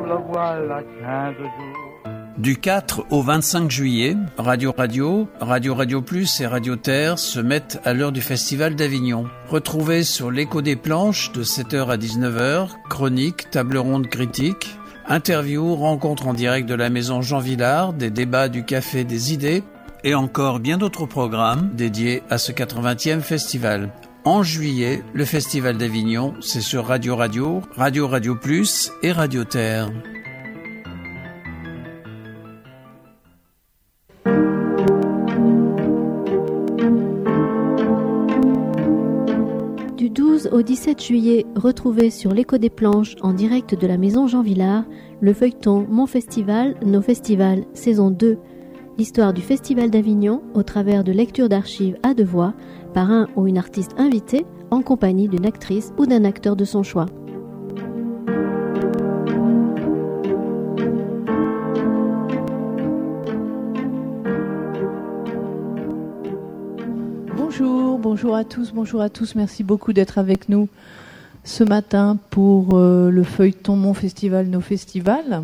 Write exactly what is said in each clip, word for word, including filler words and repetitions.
nous la voilà quinze jours. Du quatre au vingt-cinq juillet, Radio Radio, Radio Radio Plus et Radio Terre se mettent à l'heure du Festival d'Avignon. Retrouvez sur l'écho des planches de sept heures à dix-neuf heures, chroniques, table ronde critique, interviews, rencontres en direct de la maison Jean Villard, des débats du Café des Idées et encore bien d'autres programmes dédiés à ce quatre-vingtième festival. En juillet, le Festival d'Avignon, c'est sur Radio Radio, Radio Radio Plus et Radio Terre. Du douze au dix-sept juillet, retrouvez sur l'écho des planches, en direct de la maison Jean Villard, le feuilleton Mon Festival, Nos Festivals, saison deux. L'histoire du Festival d'Avignon au travers de lectures d'archives à deux voix, par un ou une artiste invitée, en compagnie d'une actrice ou d'un acteur de son choix. Bonjour, bonjour à tous, bonjour à tous. Merci beaucoup d'être avec nous ce matin pour euh, le feuilleton Mon Festival, Nos Festivals.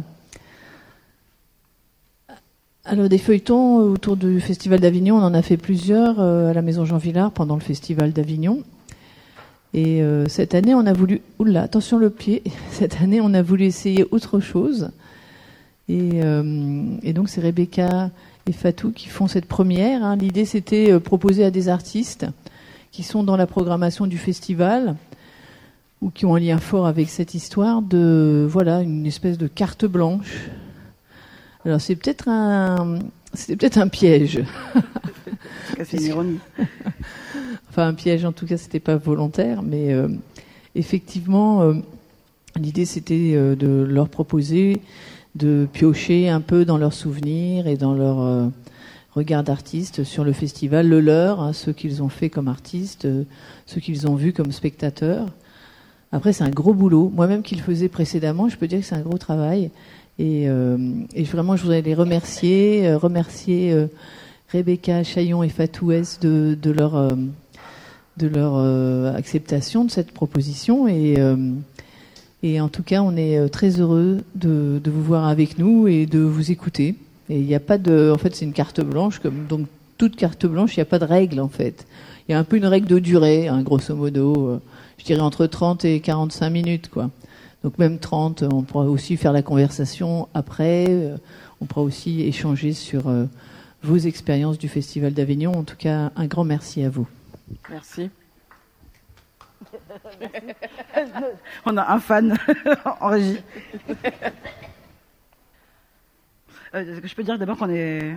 Alors des feuilletons autour du Festival d'Avignon, on en a fait plusieurs euh, à la Maison Jean Villard pendant le Festival d'Avignon. Et euh, cette année, on a voulu... Oula, attention le pied. Cette année, on a voulu essayer autre chose. Et, euh, et donc, c'est Rebecca et Fatou qui font cette première. Hein. L'idée, c'était euh, proposer à des artistes qui sont dans la programmation du festival ou qui ont un lien fort avec cette histoire de, voilà, une espèce de carte blanche. Alors, c'est peut-être un, c'est peut-être un piège. C'est une ironie. Enfin, un piège, en tout cas, c'était pas volontaire, mais euh, effectivement, euh, l'idée, c'était euh, de leur proposer de piocher un peu dans leurs souvenirs et dans leur euh, regard d'artiste sur le festival, le leur, hein, ceux qu'ils ont fait comme artistes, euh, ceux qu'ils ont vus comme spectateurs. Après, c'est un gros boulot. Moi-même qui le faisais précédemment, je peux dire que c'est un gros travail. Et, euh, et vraiment, je voudrais les remercier, euh, remercier euh, Rebecca Chaillon et Fatou S de, de leur, euh, de leur euh, acceptation de cette proposition. Et, euh, et en tout cas, on est très heureux de, de vous voir avec nous et de vous écouter. Et il n'y a pas de, en fait, c'est une carte blanche, comme donc toute carte blanche, il n'y a pas de règle en fait. Il y a un peu une règle de durée, hein, grosso modo, euh, je dirais entre trente et quarante-cinq minutes, quoi. Donc même trente, on pourra aussi faire la conversation après, euh, on pourra aussi échanger sur euh, vos expériences du Festival d'Avignon. En tout cas, un grand merci à vous. Merci. On a un fan en régie. Euh, je peux dire d'abord qu'on est...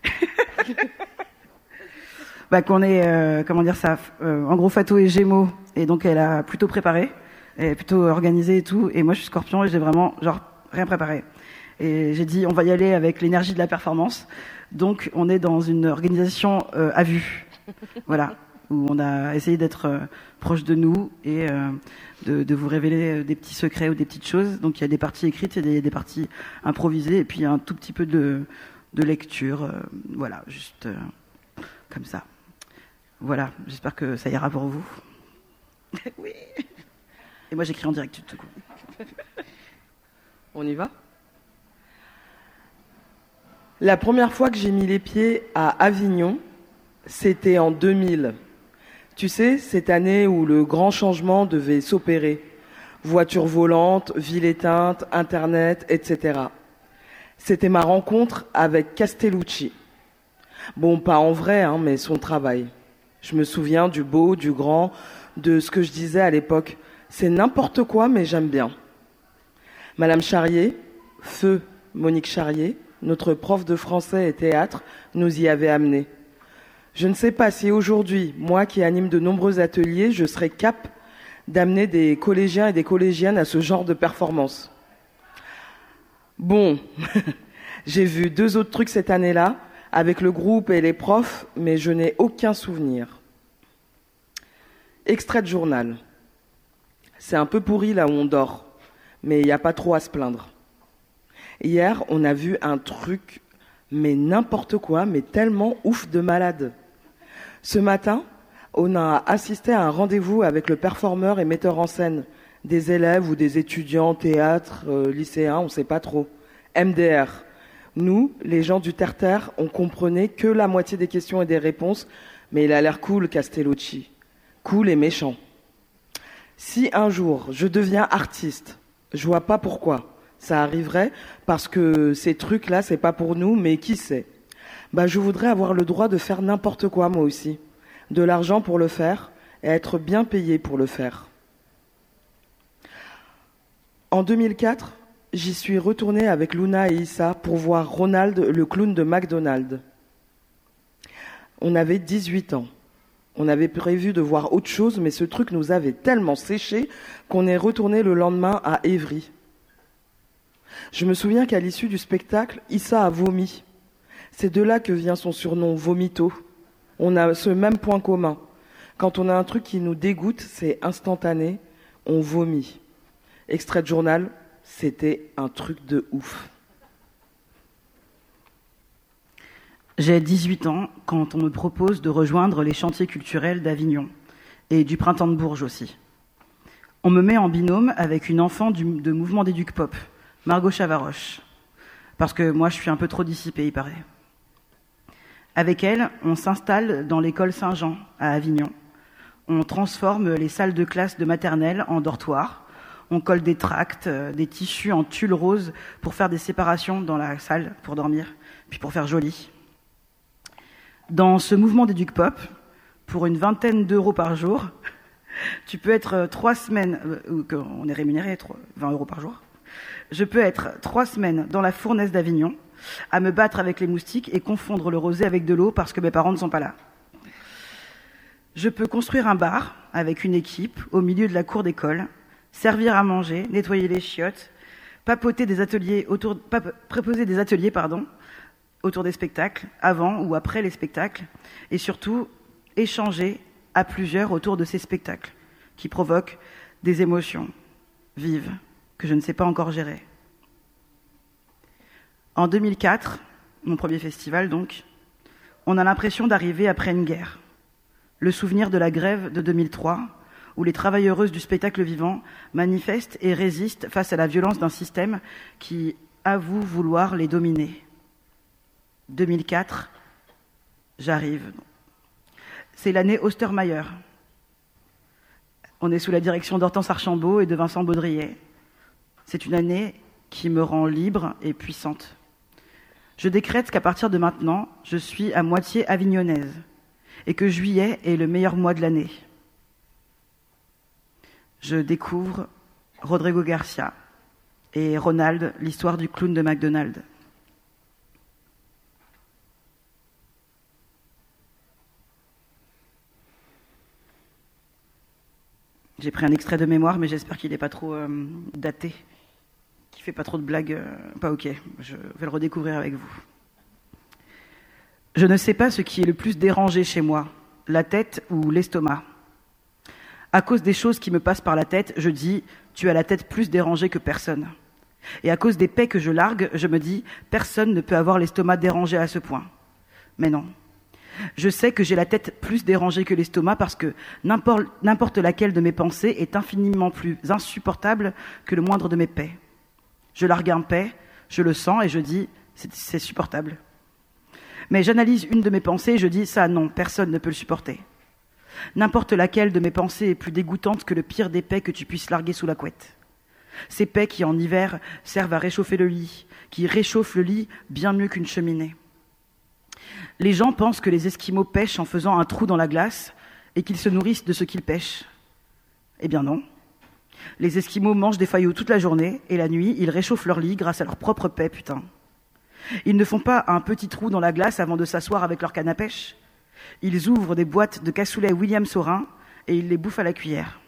bah, qu'on est, euh, comment dire ça, euh, en gros Fatou est Gémeaux, et donc elle a plutôt préparé. Elle est plutôt organisée et tout, et moi je suis Scorpion et j'ai vraiment genre rien préparé. Et j'ai dit on va y aller avec l'énergie de la performance. Donc on est dans une organisation euh, à vue, voilà, où on a essayé d'être euh, proche de nous et euh, de, de vous révéler des petits secrets ou des petites choses. Donc il y a des parties écrites, il y a des, des parties improvisées, et puis il y a un tout petit peu de, de lecture, euh, voilà, juste euh, comme ça. Voilà, j'espère que ça ira pour vous. Oui. Et moi, j'écris en direct tout coup. On y va ? La première fois que j'ai mis les pieds à Avignon, c'était en deux mille. Tu sais, cette année où le grand changement devait s'opérer. Voitures volantes, ville éteinte, Internet, et cetera. C'était ma rencontre avec Castellucci. Bon, pas en vrai, hein, mais son travail. Je me souviens du beau, du grand, de ce que je disais à l'époque. C'est n'importe quoi, mais j'aime bien. Madame Charrier, feu Monique Charrier, notre prof de français et théâtre, nous y avait amenés. Je ne sais pas si aujourd'hui, moi qui anime de nombreux ateliers, je serai cap d'amener des collégiens et des collégiennes à ce genre de performance. Bon, j'ai vu deux autres trucs cette année-là, avec le groupe et les profs, mais je n'ai aucun souvenir. Extrait de journal. C'est un peu pourri là où on dort, mais il n'y a pas trop à se plaindre. Hier, on a vu un truc, mais n'importe quoi, mais tellement ouf de malade. Ce matin, on a assisté à un rendez-vous avec le performeur et metteur en scène Des élèves ou des étudiants, théâtre, euh, lycéens, on ne sait pas trop. M D R. Nous, les gens du terre-terre, on comprenait que la moitié des questions et des réponses, mais il a l'air cool, Castellucci. Cool et méchant. Si un jour, je deviens artiste, je vois pas pourquoi. Ça arriverait parce que ces trucs-là, c'est pas pour nous, mais qui sait? Bah, je voudrais avoir le droit de faire n'importe quoi, moi aussi. De l'argent pour le faire et être bien payé pour le faire. En deux mille quatre, j'y suis retournée avec Luna et Issa pour voir Ronald, le clown de McDonald's. On avait dix-huit ans. On avait prévu de voir autre chose, mais ce truc nous avait tellement séché qu'on est retourné le lendemain à Évry. Je me souviens qu'à l'issue du spectacle, Issa a vomi. C'est de là que vient son surnom, Vomito. On a ce même point commun. Quand on a un truc qui nous dégoûte, c'est instantané, on vomit. Extrait de journal, c'était un truc de ouf. J'ai dix-huit ans quand on me propose de rejoindre les chantiers culturels d'Avignon et du Printemps de Bourges aussi. On me met en binôme avec une enfant du, de mouvement d'éduc pop, Margot Chavaroche, parce que moi je suis un peu trop dissipée, il paraît. Avec elle, on s'installe dans l'école Saint-Jean à Avignon. On transforme les salles de classe de maternelle en dortoirs. On colle des tracts, des tissus en tulle rose pour faire des séparations dans la salle pour dormir, puis pour faire joli. Dans ce mouvement d'éduc pop, pour une vingtaine d'euros par jour, tu peux être trois semaines, euh, on est rémunéré vingt euros par jour, je peux être trois semaines dans la fournaise d'Avignon, à me battre avec les moustiques et confondre le rosé avec de l'eau parce que mes parents ne sont pas là. Je peux construire un bar avec une équipe au milieu de la cour d'école, servir à manger, nettoyer les chiottes, papoter des ateliers autour, pap, préposer des ateliers, pardon, autour des spectacles, avant ou après les spectacles, et surtout échanger à plusieurs autour de ces spectacles qui provoquent des émotions vives que je ne sais pas encore gérer. En deux mille quatre, mon premier festival donc, on a l'impression d'arriver après une guerre. Le souvenir de la grève de deux mille trois, où les travailleuses du spectacle vivant manifestent et résistent face à la violence d'un système qui avoue vouloir les dominer. deux mille quatre, j'arrive. C'est l'année Ostermayer. On est sous la direction d'Hortense Archambault et de Vincent Baudrier. C'est une année qui me rend libre et puissante. Je décrète qu'à partir de maintenant, je suis à moitié avignonnaise et que juillet est le meilleur mois de l'année. Je découvre Rodrigo Garcia et Ronald, l'histoire du clown de McDonald's. J'ai pris un extrait de mémoire, mais j'espère qu'il n'est pas trop euh, daté, qu'il ne fait pas trop de blagues. Euh, pas ok, je vais le redécouvrir avec vous. Je ne sais pas ce qui est le plus dérangé chez moi, la tête ou l'estomac. À cause des choses qui me passent par la tête, je dis « tu as la tête plus dérangée que personne ». Et à cause des paix que je largue, je me dis « personne ne peut avoir l'estomac dérangé à ce point ». Mais non. Je sais que j'ai la tête plus dérangée que l'estomac parce que n'importe, n'importe laquelle de mes pensées est infiniment plus insupportable que le moindre de mes paix. Je largue un paix, je le sens et je dis c'est, c'est supportable. Mais j'analyse une de mes pensées et je dis ça non, personne ne peut le supporter. N'importe laquelle de mes pensées est plus dégoûtante que le pire des paix que tu puisses larguer sous la couette. Ces paix qui en hiver servent à réchauffer le lit, qui réchauffent le lit bien mieux qu'une cheminée. Les gens pensent que les Esquimaux pêchent en faisant un trou dans la glace et qu'ils se nourrissent de ce qu'ils pêchent. Eh bien non. Les Esquimaux mangent des faillots toute la journée et la nuit, ils réchauffent leur lit grâce à leur propre paix, putain. Ils ne font pas un petit trou dans la glace avant de s'asseoir avec leur canne à pêche. Ils ouvrent des boîtes de cassoulet William Saurin et ils les bouffent à la cuillère.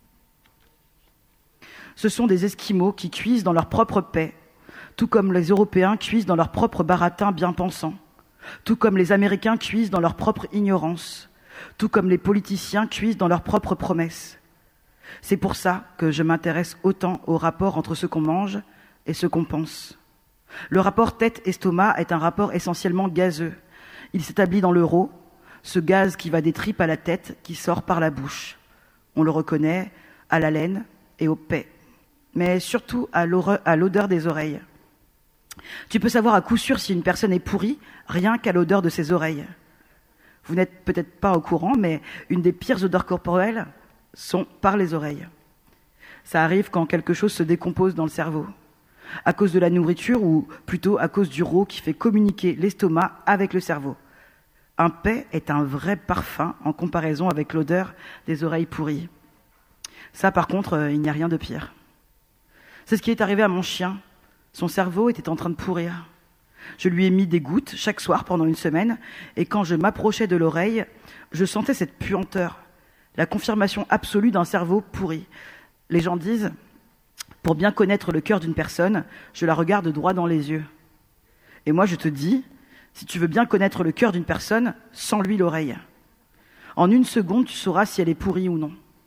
Ce sont des Esquimaux qui cuisent dans leur propre paix, tout comme les Européens cuisent dans leur propre baratin bien pensant. Tout comme les Américains cuisent dans leur propre ignorance, tout comme les politiciens cuisent dans leurs propres promesses. C'est pour ça que je m'intéresse autant au rapport entre ce qu'on mange et ce qu'on pense. Le rapport tête-estomac est un rapport essentiellement gazeux. Il s'établit dans l'euro, ce gaz qui va des tripes à la tête, qui sort par la bouche. On le reconnaît à l'haleine et aux paix, mais surtout à l'odeur des oreilles. Tu peux savoir à coup sûr si une personne est pourrie, rien qu'à l'odeur de ses oreilles. Vous n'êtes peut-être pas au courant, mais une des pires odeurs corporelles sont par les oreilles. Ça arrive quand quelque chose se décompose dans le cerveau, à cause de la nourriture ou plutôt à cause du rot qui fait communiquer l'estomac avec le cerveau. Un paix est un vrai parfum en comparaison avec l'odeur des oreilles pourries. Ça, par contre, euh, il n'y a rien de pire. C'est ce qui est arrivé à mon chien. Son cerveau était en train de pourrir. Je lui ai mis des gouttes chaque soir pendant une semaine, et quand je m'approchais de l'oreille, je sentais cette puanteur, la confirmation absolue d'un cerveau pourri. Les gens disent, pour bien connaître le cœur d'une personne, je la regarde droit dans les yeux. Et moi, je te dis, si tu veux bien connaître le cœur d'une personne, sens-lui l'oreille. En une seconde, tu sauras si elle est pourrie ou non.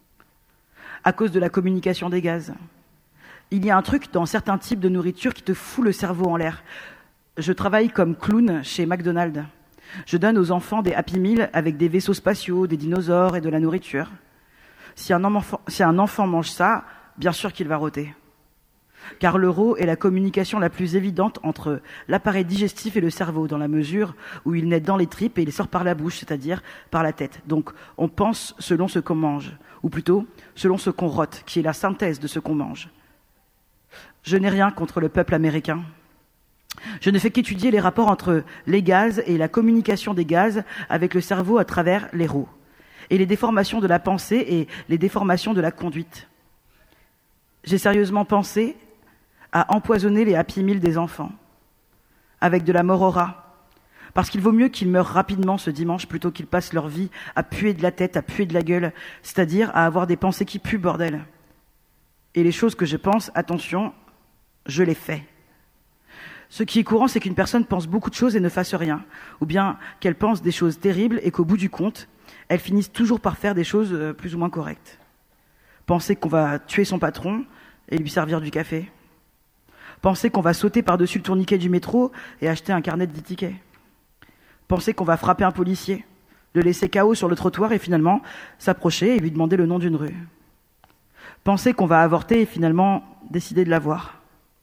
À cause de la communication des gaz. Il y a un truc dans certains types de nourriture qui te fout le cerveau en l'air. Je travaille comme clown chez McDonald's. Je donne aux enfants des Happy Meal avec des vaisseaux spatiaux, des dinosaures et de la nourriture. Si un enfant, si un enfant mange ça, bien sûr qu'il va rôter. Car le rot est la communication la plus évidente entre l'appareil digestif et le cerveau, dans la mesure où il naît dans les tripes et il sort par la bouche, c'est-à-dire par la tête. Donc on pense selon ce qu'on mange, ou plutôt selon ce qu'on rote, qui est la synthèse de ce qu'on mange. Je n'ai rien contre le peuple américain. Je ne fais qu'étudier les rapports entre les gaz et la communication des gaz avec le cerveau à travers les rots, et les déformations de la pensée et les déformations de la conduite. J'ai sérieusement pensé à empoisonner les Happy Meal des enfants avec de la morora, parce qu'il vaut mieux qu'ils meurent rapidement ce dimanche plutôt qu'ils passent leur vie à puer de la tête, à puer de la gueule, c'est-à-dire à avoir des pensées qui puent, bordel. Et les choses que je pense, attention, je les fais. Ce qui est courant, c'est qu'une personne pense beaucoup de choses et ne fasse rien, ou bien qu'elle pense des choses terribles et qu'au bout du compte, elle finisse toujours par faire des choses plus ou moins correctes. Penser qu'on va tuer son patron et lui servir du café. Penser qu'on va sauter par-dessus le tourniquet du métro et acheter un carnet de dix tickets. Penser qu'on va frapper un policier, le laisser K O sur le trottoir et finalement s'approcher et lui demander le nom d'une rue. Penser qu'on va avorter et finalement décider de l'avoir.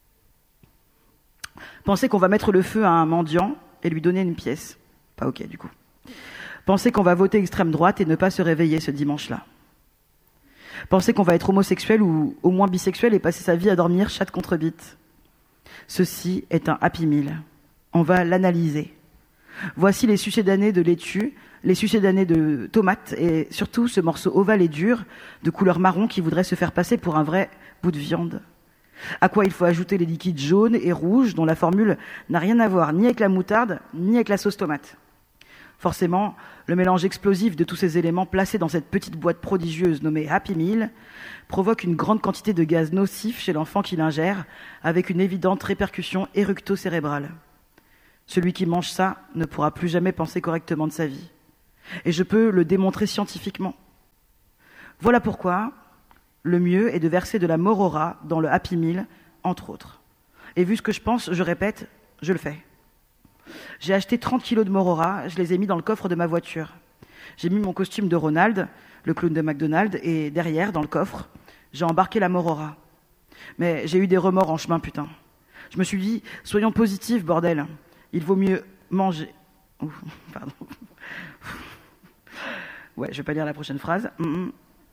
Penser qu'on va mettre le feu à un mendiant et lui donner une pièce. Pas ok du coup. Penser qu'on va voter extrême droite et ne pas se réveiller ce dimanche-là. Penser qu'on va être homosexuel ou au moins bisexuel et passer sa vie à dormir chatte contre bite. Ceci est un Happy Meal. On va l'analyser. Voici les sucédanés de laitue, les sucédanés de tomates et surtout ce morceau ovale et dur de couleur marron qui voudrait se faire passer pour un vrai bout de viande. À quoi il faut ajouter les liquides jaunes et rouges dont la formule n'a rien à voir ni avec la moutarde ni avec la sauce tomate. Forcément, le mélange explosif de tous ces éléments placés dans cette petite boîte prodigieuse nommée Happy Meal provoque une grande quantité de gaz nocif chez l'enfant qui l'ingère, avec une évidente répercussion éructo-cérébrale. Celui qui mange ça ne pourra plus jamais penser correctement de sa vie. Et je peux le démontrer scientifiquement. Voilà pourquoi le mieux est de verser de la morora dans le Happy Meal, entre autres. Et vu ce que je pense, je répète, je le fais. J'ai acheté trente kilos de morora, je les ai mis dans le coffre de ma voiture. J'ai mis mon costume de Ronald, le clown de McDonald's, et derrière, dans le coffre, j'ai embarqué la morora. Mais j'ai eu des remords en chemin, putain. Je me suis dit, soyons positifs, bordel. Il vaut mieux manger... Ouh, pardon. Ouais, je vais pas lire la prochaine phrase. Mm-mm.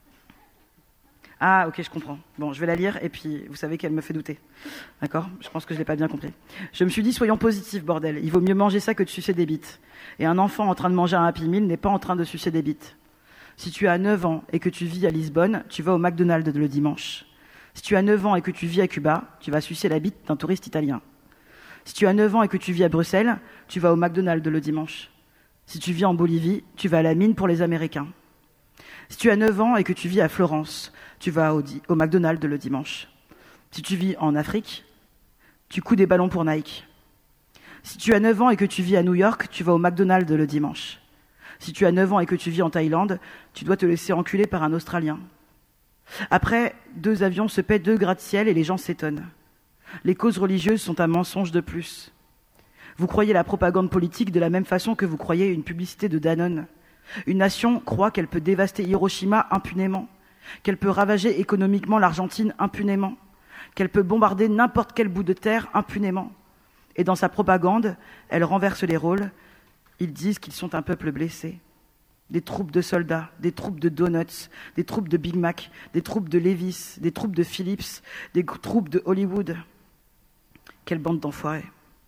Ah, ok, je comprends. Bon, je vais la lire et puis vous savez qu'elle me fait douter. D'accord ? Je pense que je l'ai pas bien compris. Je me suis dit, soyons positifs, bordel. Il vaut mieux manger ça que de sucer des bites. Et un enfant en train de manger un Happy Meal n'est pas en train de sucer des bites. Si tu as neuf ans et que tu vis à Lisbonne, tu vas au McDonald's le dimanche. Si tu as neuf ans et que tu vis à Cuba, tu vas sucer la bite d'un touriste italien. Si tu as neuf ans et que tu vis à Bruxelles, tu vas au McDonald's le dimanche. Si tu vis en Bolivie, tu vas à la mine pour les Américains. Si tu as neuf ans et que tu vis à Florence, tu vas au, au McDonald's le dimanche. Si tu vis en Afrique, tu couds des ballons pour Nike. Si tu as neuf ans et que tu vis à New York, tu vas au McDonald's le dimanche. Si tu as neuf ans et que tu vis en Thaïlande, tu dois te laisser enculer par un Australien. Après, deux avions se paient deux gratte-ciel et les gens s'étonnent. Les causes religieuses sont un mensonge de plus. Vous croyez la propagande politique de la même façon que vous croyez une publicité de Danone. Une nation croit qu'elle peut dévaster Hiroshima impunément. qu'elle peut ravager économiquement l'Argentine impunément, qu'elle peut bombarder n'importe quel bout de terre impunément. Et dans sa propagande, elle renverse les rôles. Ils disent qu'ils sont un peuple blessé. Des troupes de soldats, des troupes de donuts, des troupes de Big Mac, des troupes de Levi's, des troupes de Philips, des troupes de Hollywood. Quelle bande d'enfoirés.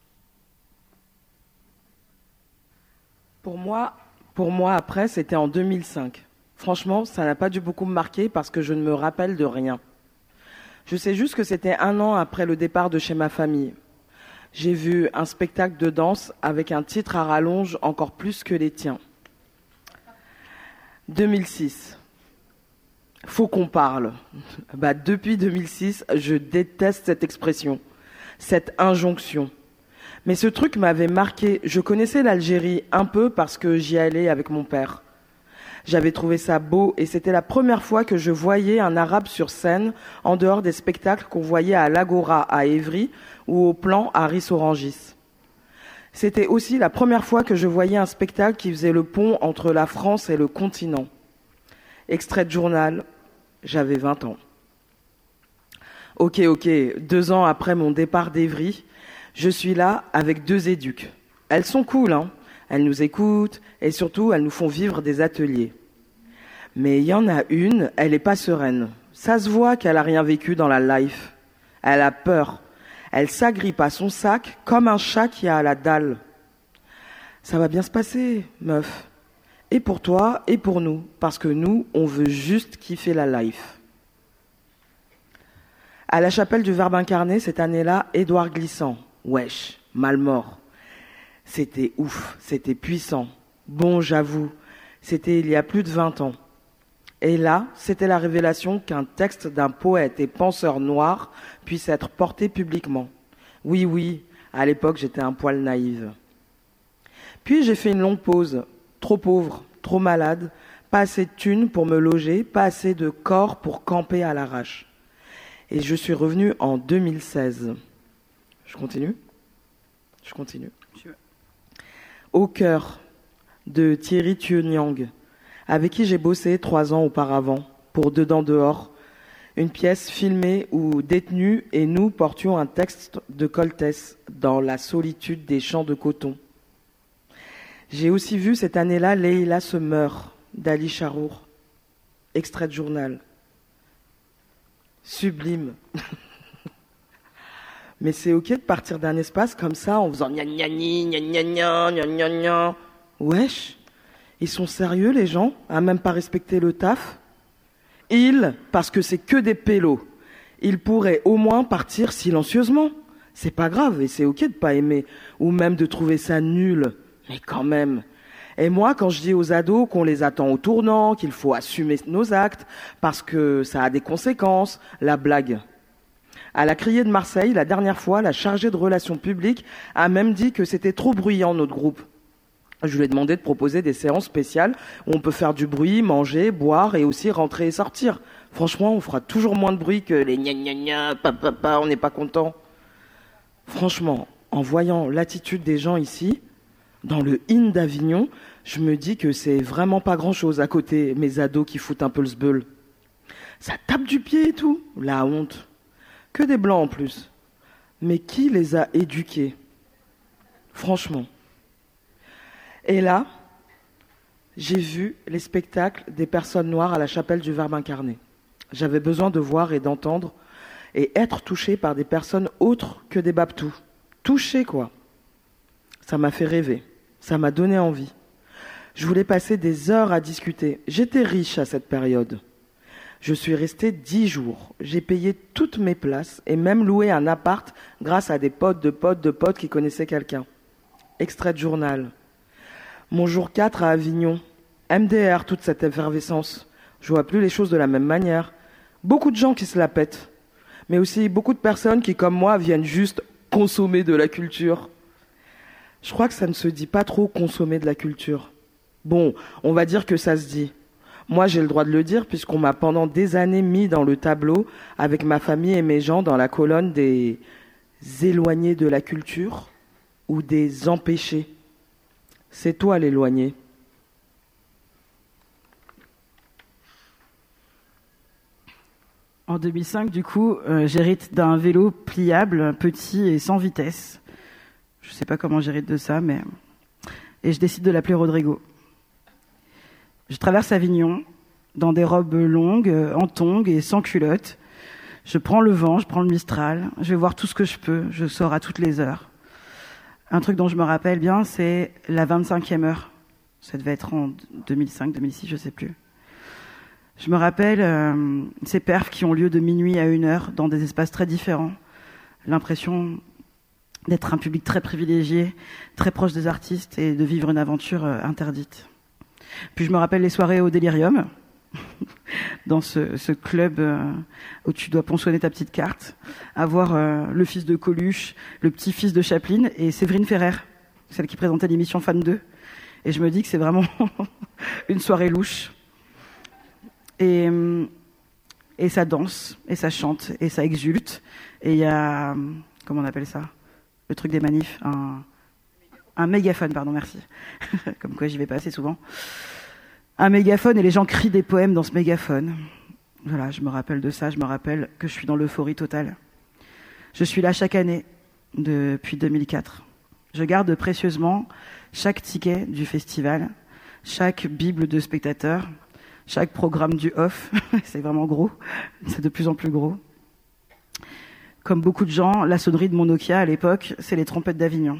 Pour moi, pour moi, après, c'était en deux mille cinq. Franchement, ça n'a pas dû beaucoup me marquer parce que je ne me rappelle de rien. Je sais juste que c'était un an après le départ de chez ma famille. J'ai vu un spectacle de danse avec un titre à rallonge encore plus que les tiens. deux mille six. Faut qu'on parle. Bah, depuis deux mille six, je déteste cette expression, cette injonction. Mais ce truc m'avait marqué. Je connaissais l'Algérie un peu parce que j'y allais avec mon père. J'avais trouvé ça beau et c'était la première fois que je voyais un arabe sur scène en dehors des spectacles qu'on voyait à l'Agora à Évry ou au Plan à Ris-Orangis. C'était aussi la première fois que je voyais un spectacle qui faisait le pont entre la France et le continent. Extrait de journal, j'avais vingt ans. Ok, ok, deux ans après mon départ d'Évry, je suis là avec deux éduques. Elles sont cool, hein. Elles nous écoutent et surtout, elles nous font vivre des ateliers. Mais il y en a une, elle n'est pas sereine. Ça se voit qu'elle n'a rien vécu dans la life. Elle a peur. Elle s'agrippe à son sac comme un chat qui a à la dalle. Ça va bien se passer, meuf. Et pour toi, et pour nous. Parce que nous, on veut juste kiffer la life. À la chapelle du Verbe incarné, cette année-là, Édouard Glissant. Wesh, mal mort. C'était ouf, c'était puissant. Bon, j'avoue, c'était il y a plus de vingt ans. Et là, c'était la révélation qu'un texte d'un poète et penseur noir puisse être porté publiquement. Oui, oui, à l'époque, j'étais un poil naïve. Puis j'ai fait une longue pause. Trop pauvre, trop malade, pas assez de thunes pour me loger, pas assez de corps pour camper à l'arrache. Et je suis revenue en deux mille seize. Je continue ? Je continue. Au cœur de Thierry Thueniang, avec qui j'ai bossé trois ans auparavant pour Dedans Dehors, une pièce filmée où détenus et nous portions un texte de Coltès dans la solitude des champs de coton. J'ai aussi vu cette année-là Leïla se meurt d'Ali Charour, extrait de journal. Sublime. Mais c'est ok de partir d'un espace comme ça en faisant gna gna gna gna gna gna gna gna. Wesh, ils sont sérieux les gens à même pas respecter le taf. Ils, parce que c'est que des pélos, ils pourraient au moins partir silencieusement. C'est pas grave et c'est ok de pas aimer ou même de trouver ça nul. Mais quand même. Et moi, quand je dis aux ados qu'on les attend au tournant, qu'il faut assumer nos actes, parce que ça a des conséquences, la blague. À la Criée de Marseille, la dernière fois, la chargée de relations publiques a même dit que c'était trop bruyant, notre groupe. Je lui ai demandé de proposer des séances spéciales où on peut faire du bruit, manger, boire et aussi rentrer et sortir. Franchement, on fera toujours moins de bruit que les gna gna gna, pa pa pa, on n'est pas content. Franchement, en voyant l'attitude des gens ici, dans le in d'Avignon, je me dis que c'est vraiment pas grand-chose à côté mes ados qui foutent un peu le sbeul. Ça tape du pied et tout, la honte. Que des blancs en plus. Mais qui les a éduqués ? Franchement. Et là, j'ai vu les spectacles des personnes noires à la chapelle du Verbe incarné. J'avais besoin de voir et d'entendre et être touché par des personnes autres que des babtous. Touché, quoi. Ça m'a fait rêver. Ça m'a donné envie. Je voulais passer des heures à discuter. J'étais riche à cette période. Je suis resté dix jours. J'ai payé toutes mes places et même loué un appart grâce à des potes de potes de potes qui connaissaient quelqu'un. Extrait de journal. Mon jour quatre à Avignon. M D R, toute cette effervescence. Je vois plus les choses de la même manière. Beaucoup de gens qui se la pètent. Mais aussi beaucoup de personnes qui, comme moi, viennent juste consommer de la culture. Je crois que ça ne se dit pas trop consommer de la culture. Bon, on va dire que ça se dit. Moi, j'ai le droit de le dire puisqu'on m'a pendant des années mis dans le tableau avec ma famille et mes gens dans la colonne des éloignés de la culture ou des empêchés. C'est toi l'éloigné. En deux mille cinq, du coup, euh, j'hérite d'un vélo pliable, petit et sans vitesse. Je sais pas comment j'hérite de ça, mais... Et je décide de l'appeler Rodrigo. Je traverse Avignon, dans des robes longues, en tongs et sans culotte. Je prends le vent, je prends le Mistral, je vais voir tout ce que je peux, je sors à toutes les heures. Un truc dont je me rappelle bien, c'est la vingt-cinquième heure. Ça devait être en deux mille cinq, deux mille six, je sais plus. Je me rappelle euh, ces perfs qui ont lieu de minuit à une heure dans des espaces très différents. L'impression d'être un public très privilégié, très proche des artistes et de vivre une aventure euh, interdite. Puis je me rappelle les soirées au Délirium, dans ce, ce club euh, où tu dois ponçonner ta petite carte, avoir euh, le fils de Coluche, le petit-fils de Chaplin et Séverine Ferrer, celle qui présentait l'émission Fan deux. Et je me dis que c'est vraiment une soirée louche. Et, et ça danse, et ça chante, et ça exulte. Et il y a, comment on appelle ça ? Le truc des manifs, un, un mégaphone, pardon, merci. Comme quoi j'y vais pas assez souvent. Un mégaphone, et les gens crient des poèmes dans ce mégaphone. Voilà, je me rappelle de ça, je me rappelle que je suis dans l'euphorie totale. Je suis là chaque année, depuis deux mille quatre. Je garde précieusement chaque ticket du festival, chaque bible de spectateurs, chaque programme du off. C'est vraiment gros, c'est de plus en plus gros. Comme beaucoup de gens, la sonnerie de mon Nokia à l'époque, c'est les trompettes d'Avignon.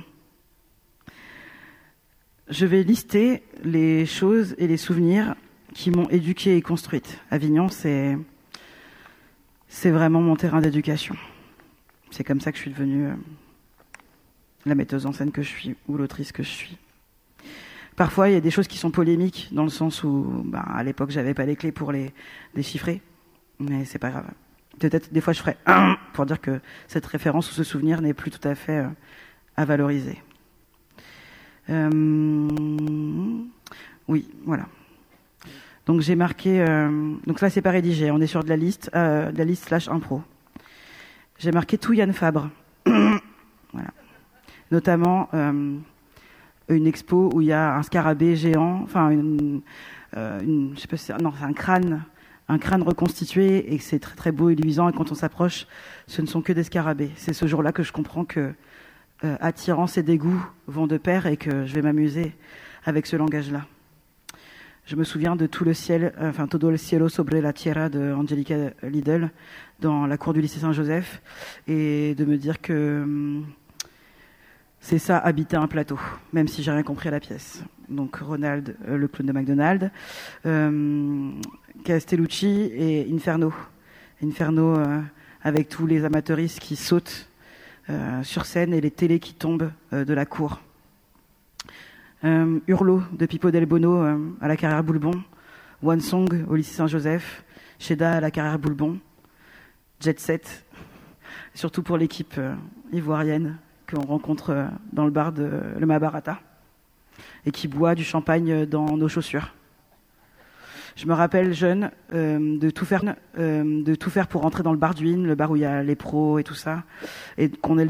Je vais lister les choses et les souvenirs qui m'ont éduquée et construite. Avignon, c'est, c'est vraiment mon terrain d'éducation. C'est comme ça que je suis devenue euh, la metteuse en scène que je suis, ou l'autrice que je suis. Parfois, il y a des choses qui sont polémiques, dans le sens où, bah, à l'époque, j'avais pas les clés pour les déchiffrer, mais c'est pas grave. Peut-être, des fois, je ferai un pour dire que cette référence ou ce souvenir n'est plus tout à fait euh, à valoriser. Euh... Oui, voilà. Donc j'ai marqué. Euh... Donc là, c'est pas rédigé. On est sur de la liste, euh, de la liste slash impro. J'ai marqué tout Yann Fabre. Voilà. Notamment euh, une expo où il y a un scarabée géant, enfin une, euh, une, je sais pas si c'est, non, c'est un crâne, un crâne reconstitué et que c'est très très beau et luisant. Et quand on s'approche, ce ne sont que des scarabées. C'est ce jour-là que je comprends que Euh, attirance et dégoût vont de pair et que je vais m'amuser avec ce langage-là. Je me souviens de tout le ciel, euh, enfin Todo el cielo sobre la tierra de Angelica Lidl dans la cour du lycée Saint-Joseph et de me dire que hum, c'est ça, habiter un plateau, même si j'ai rien compris à la pièce. Donc Ronald, euh, le clown de McDonald's, euh, Castellucci et Inferno. Inferno euh, avec tous les amateuristes qui sautent Euh, sur scène et les télés qui tombent euh, de la cour. Euh, Hurlo de Pippo Del Bono euh, à la Carrière Boulbon, One Song au lycée Saint-Joseph, Sheda à la Carrière Boulbon, Jet Set, surtout pour l'équipe euh, ivoirienne qu'on rencontre euh, dans le bar de le Mahabharata et qui boit du champagne dans nos chaussures. Je me rappelle jeune euh, de tout faire, euh, de tout faire pour rentrer dans le bar du In, le bar où il y a les pros et tout ça, et qu'on ait